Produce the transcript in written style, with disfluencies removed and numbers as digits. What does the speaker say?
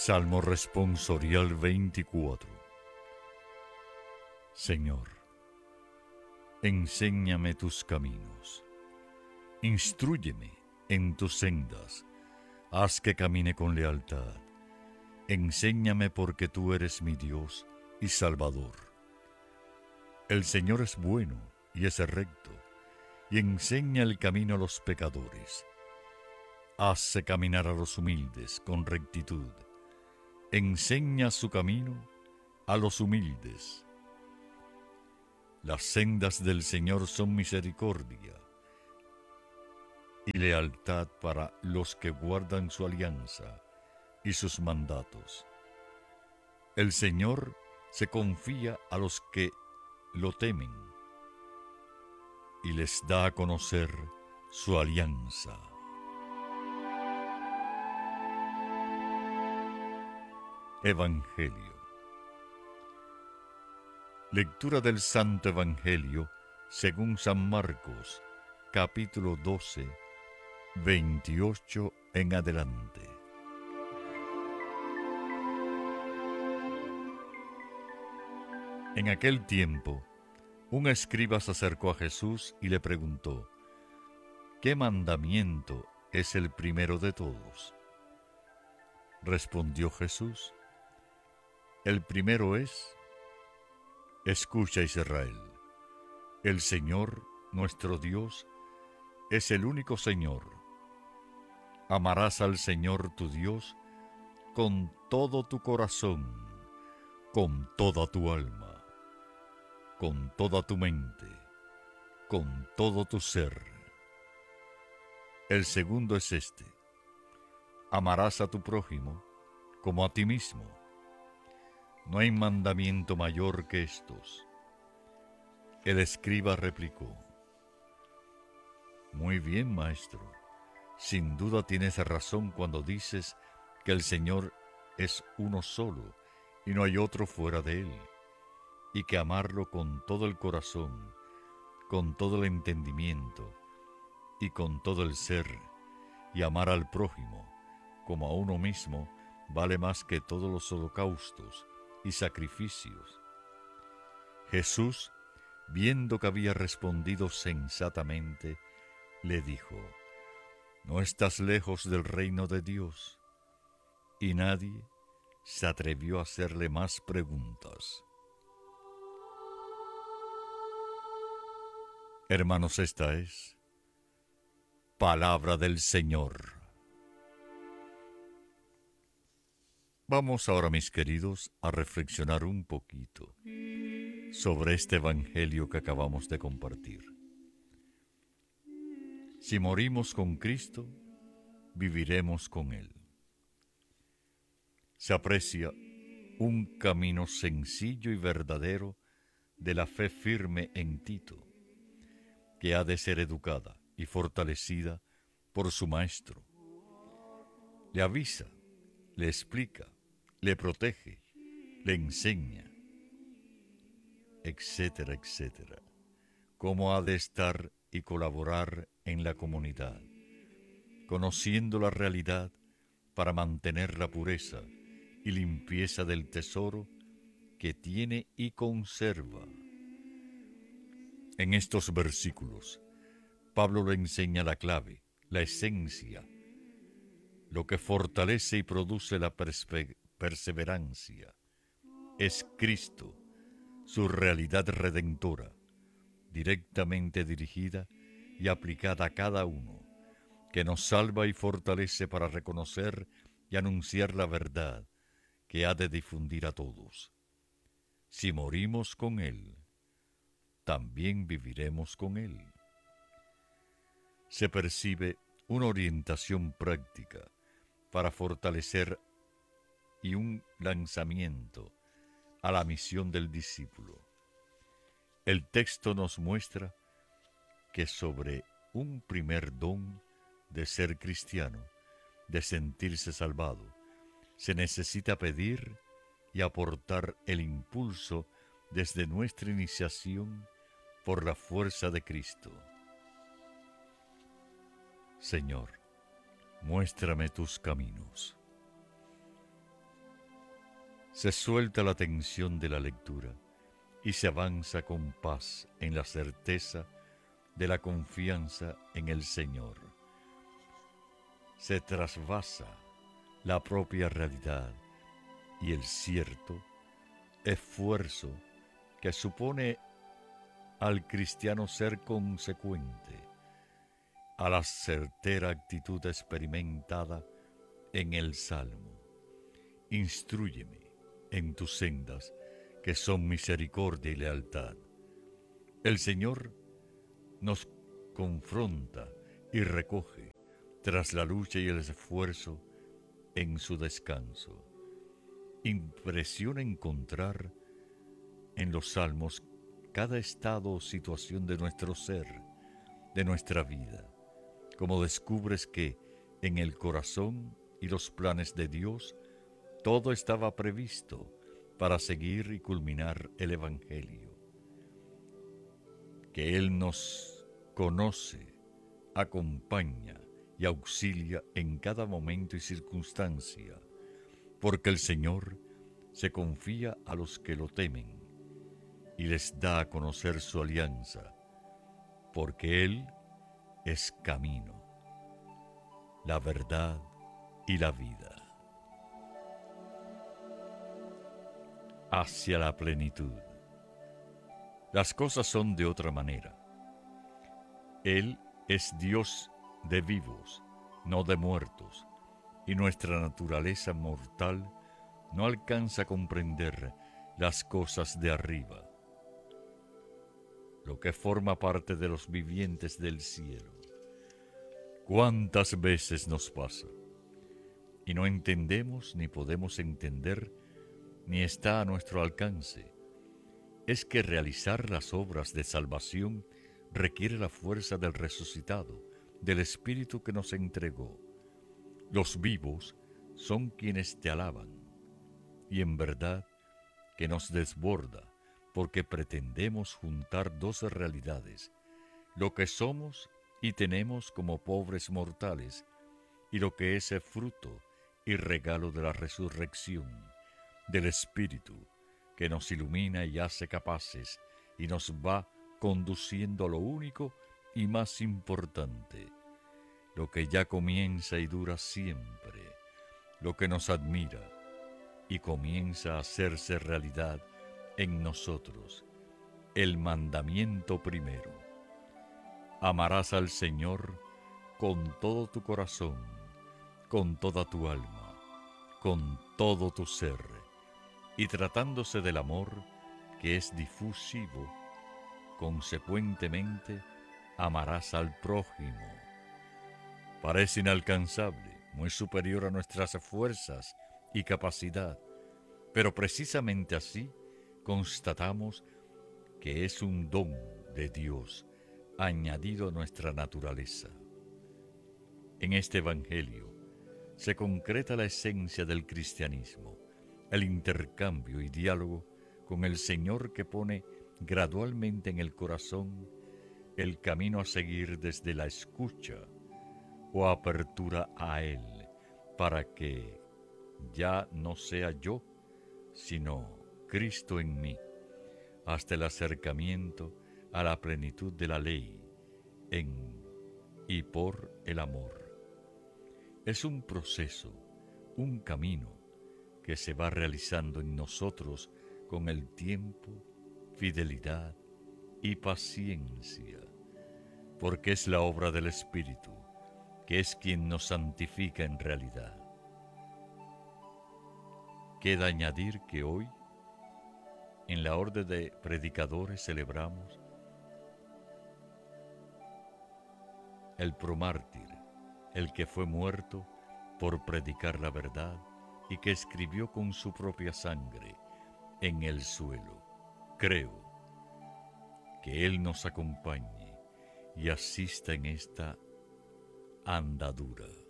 Salmo responsorial 24. Señor, enséñame tus caminos, instrúyeme en tus sendas, haz que camine con lealtad. Enséñame porque tú eres mi Dios y Salvador. El Señor es bueno y es recto, y enseña el camino a los pecadores. Hace caminar a los humildes con rectitud. Enseña su camino a los humildes. Las sendas del Señor son misericordia y lealtad para los que guardan su alianza y sus mandatos. El Señor se confía a los que lo temen y les da a conocer su alianza. Evangelio. Lectura del Santo Evangelio según San Marcos, capítulo 12, 28 en adelante. En aquel tiempo, un escriba se acercó a Jesús y le preguntó: ¿qué mandamiento es el primero de todos? Respondió Jesús: el primero es: escucha, Israel, el Señor, nuestro Dios, es el único Señor. Amarás al Señor tu Dios con todo tu corazón, con toda tu alma, con toda tu mente, con todo tu ser. El segundo es este: amarás a tu prójimo como a ti mismo. No hay mandamiento mayor que estos. El escriba replicó: muy bien, maestro. Sin duda tienes razón cuando dices que el Señor es uno solo y no hay otro fuera de Él, y que amarlo con todo el corazón, con todo el entendimiento y con todo el ser, y amar al prójimo como a uno mismo, vale más que todos los holocaustos y sacrificios. Jesús, viendo que había respondido sensatamente, le dijo: no estás lejos del reino de Dios. Y nadie se atrevió a hacerle más preguntas. Hermanos, esta es palabra del Señor. Vamos ahora, mis queridos, a reflexionar un poquito sobre este evangelio que acabamos de compartir. Si morimos con Cristo, viviremos con Él. Se aprecia un camino sencillo y verdadero de la fe firme en Tito, que ha de ser educada y fortalecida por su maestro. Le avisa, le explica, le protege, le enseña, etcétera, etcétera. Cómo ha de estar y colaborar en la comunidad, conociendo la realidad para mantener la pureza y limpieza del tesoro que tiene y conserva. En estos versículos, Pablo le enseña la clave, la esencia, lo que fortalece y produce la perseverancia. Es Cristo, su realidad redentora, directamente dirigida y aplicada a cada uno, que nos salva y fortalece para reconocer y anunciar la verdad que ha de difundir a todos. Si morimos con Él, también viviremos con Él. Se percibe una orientación práctica para fortalecer y un lanzamiento a la misión del discípulo. El texto nos muestra que sobre un primer don de ser cristiano, de sentirse salvado, se necesita pedir y aportar el impulso desde nuestra iniciación por la fuerza de Cristo. Señor, muéstrame tus caminos. Se suelta la tensión de la lectura y se avanza con paz en la certeza de la confianza en el Señor. Se trasvasa la propia realidad y el cierto esfuerzo que supone al cristiano ser consecuente a la certera actitud experimentada en el Salmo. Instrúyeme en tus sendas, que son misericordia y lealtad. El Señor nos confronta y recoge tras la lucha y el esfuerzo en su descanso. Impresiona encontrar en los salmos cada estado o situación de nuestro ser, de nuestra vida, como descubres que en el corazón y los planes de Dios todo estaba previsto para seguir y culminar el Evangelio. Que Él nos conoce, acompaña y auxilia en cada momento y circunstancia, porque el Señor se confía a los que lo temen y les da a conocer su alianza, porque Él es camino, la verdad y la vida. Hacia la plenitud. Las cosas son de otra manera. Él es Dios de vivos, no de muertos, y nuestra naturaleza mortal no alcanza a comprender las cosas de arriba, lo que forma parte de los vivientes del cielo. ¿Cuántas veces nos pasa? Y no entendemos ni podemos entender, ni está a nuestro alcance. Es que realizar las obras de salvación requiere la fuerza del resucitado, del Espíritu que nos entregó. Los vivos son quienes te alaban, y en verdad que nos desborda, porque pretendemos juntar dos realidades, lo que somos y tenemos como pobres mortales, y lo que es el fruto y regalo de la resurrección, del Espíritu, que nos ilumina y hace capaces, y nos va conduciendo a lo único y más importante, lo que ya comienza y dura siempre, lo que nos admira y comienza a hacerse realidad en nosotros, el mandamiento primero. Amarás al Señor con todo tu corazón, con toda tu alma, con todo tu ser, y tratándose del amor, que es difusivo, consecuentemente amarás al prójimo. Parece inalcanzable, muy superior a nuestras fuerzas y capacidad, pero precisamente así constatamos que es un don de Dios añadido a nuestra naturaleza. En este Evangelio se concreta la esencia del cristianismo, el intercambio y diálogo con el Señor que pone gradualmente en el corazón el camino a seguir desde la escucha o apertura a Él, para que ya no sea yo, sino Cristo en mí, hasta el acercamiento a la plenitud de la ley, en y por el amor. Es un proceso, un camino que se va realizando en nosotros con el tiempo, fidelidad y paciencia, porque es la obra del Espíritu, que es quien nos santifica en realidad. Queda añadir que hoy, en la orden de predicadores, celebramos el promártir, el que fue muerto por predicar la verdad y que escribió con su propia sangre en el suelo. Creo que Él nos acompañe y asista en esta andadura.